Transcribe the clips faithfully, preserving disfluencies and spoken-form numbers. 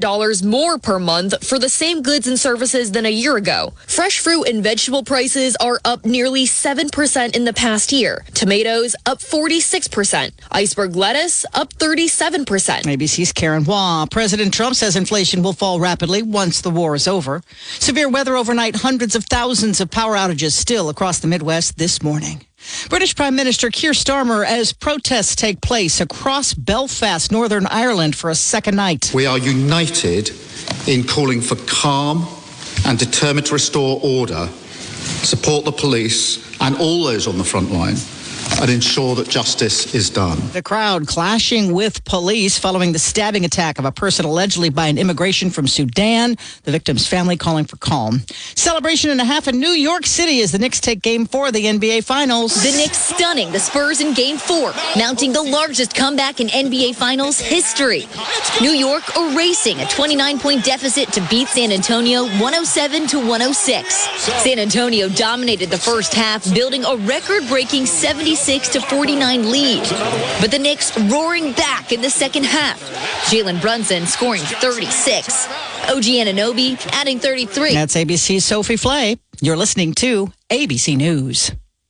dollars more per month for the same goods and services than a year ago. Fresh fruit and vegetable prices are up nearly seven percent in the past year. Tomatoes up forty-six percent. Iceberg lettuce up thirty-seven percent. A B C's Karen Waugh. President Trump says inflation will fall rapidly once the war is over. Severe weather overnight, hundreds of thousands of power outages still across the Midwest this morning. British Prime Minister Keir Starmer as protests take place across Belfast, Northern Ireland for a second night. We are united in calling for calm and determined to restore order, support the police and all those on the front line, and ensure that justice is done. The crowd clashing with police following the stabbing attack of a person allegedly by an immigration from Sudan. The victim's family calling for calm. Celebration and a half in New York City as the Knicks take game four of the N B A Finals. The Knicks stunning the Spurs in game four, mounting the largest comeback in N B A Finals history. New York erasing a twenty-nine point deficit to beat San Antonio one oh seven to one oh six. San Antonio dominated the first half, building a record-breaking seventy-six to forty-nine lead. But the Knicks roaring back in the second half. Jalen Brunson scoring thirty-six. O G Anunoby adding thirty-three. That's A B C's Sophie Flay. You're listening to A B C News.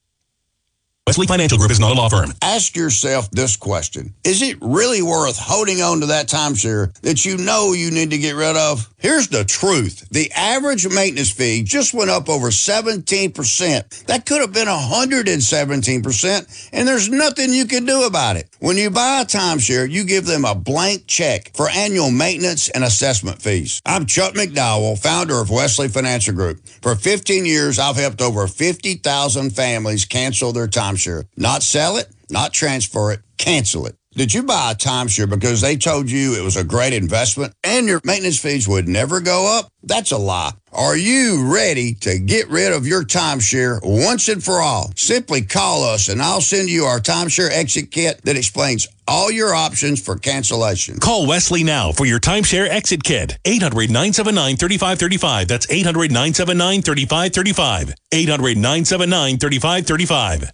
Wesley Financial Group is not a law firm. Ask yourself this question. Is it really worth holding on to that timeshare that you know you need to get rid of? Here's the truth. The average maintenance fee just went up over seventeen percent. That could have been one hundred seventeen percent, and there's nothing you can do about it. When you buy a timeshare, you give them a blank check for annual maintenance and assessment fees. I'm Chuck McDowell, founder of Wesley Financial Group. For fifteen years, I've helped over fifty thousand families cancel their timeshare. Not sell it, not transfer it, cancel it. Did you buy a timeshare because they told you it was a great investment and your maintenance fees would never go up? That's a lie. Are you ready to get rid of your timeshare once and for all? Simply call us and I'll send you our timeshare exit kit that explains all your options for cancellation. Call Wesley now for your timeshare exit kit. eight hundred, nine seven nine, three five three five. That's eight hundred, nine seven nine, three five three five. eight hundred, nine seven nine, three five three five.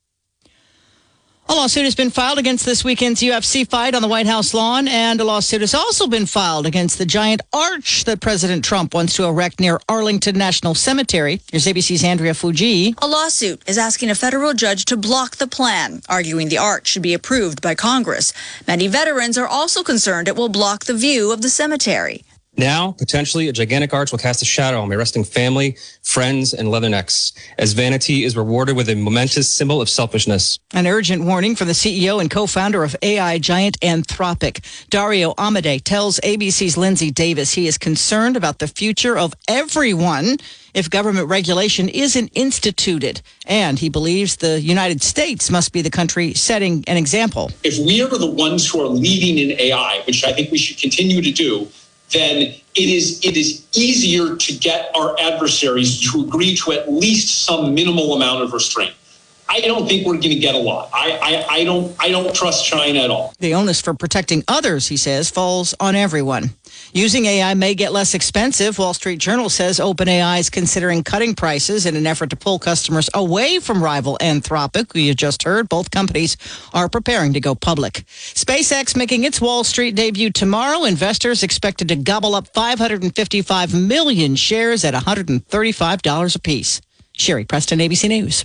A lawsuit has been filed against this weekend's U F C fight on the White House lawn, and a lawsuit has also been filed against the giant arch that President Trump wants to erect near Arlington National Cemetery. Here's A B C's Andrea Fuji. A lawsuit is asking a federal judge to block the plan, arguing the arch should be approved by Congress. Many veterans are also concerned it will block the view of the cemetery. Now, potentially, a gigantic arch will cast a shadow on my resting family, friends, and leathernecks, as vanity is rewarded with a momentous symbol of selfishness. An urgent warning from the C E O and co-founder of A I giant Anthropic. Dario Amodei tells A B C's Lindsay Davis he is concerned about the future of everyone if government regulation isn't instituted. And he believes the United States must be the country setting an example. If we are the ones who are leading in A I, which I think we should continue to do, then it is it is easier to get our adversaries to agree to at least some minimal amount of restraint. I don't think we're going to get a lot. I, I, I don't I don't trust China at all. The onus for protecting others, he says, falls on everyone. Using A I may get less expensive. Wall Street Journal says OpenAI is considering cutting prices in an effort to pull customers away from rival Anthropic, who you just heard. Both companies are preparing to go public. SpaceX making its Wall Street debut tomorrow. Investors expected to gobble up five hundred fifty-five million shares at one hundred thirty-five dollars apiece. Sherry Preston, A B C News.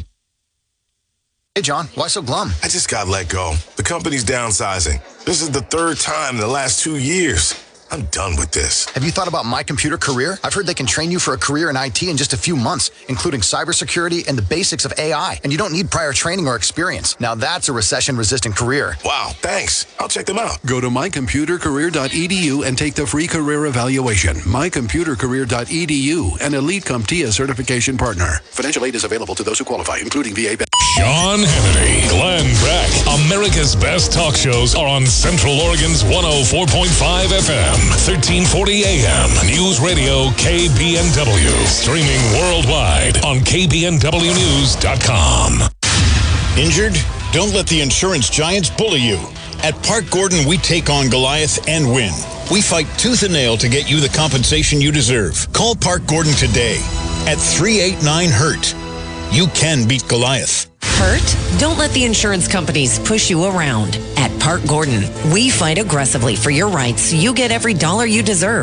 Hey, John, why so glum? I just got let go. The company's downsizing. This is the third time in the last two years. I'm done with this. Have you thought about My Computer Career? I've heard they can train you for a career in I T in just a few months, including cybersecurity and the basics of A I. And you don't need prior training or experience. Now that's a recession-resistant career. Wow, thanks. I'll check them out. Go to my computer career dot e d u and take the free career evaluation. my computer career dot e d u, an Elite CompTIA certification partner. Financial aid is available to those who qualify, including V A. Sean Hannity, Glenn Beck. America's best talk shows are on Central Oregon's one oh four point five F M, thirteen forty A M, News Radio K B N W. Streaming worldwide on k b n w news dot com. Injured? Don't let the insurance giants bully you. At Park Gordon, we take on Goliath and win. We fight tooth and nail to get you the compensation you deserve. Call Park Gordon today at three eight nine hurt. You can beat Goliath. Hurt? Don't let the insurance companies push you around. At Park Gordon, we fight aggressively for your rights so you get every dollar you deserve.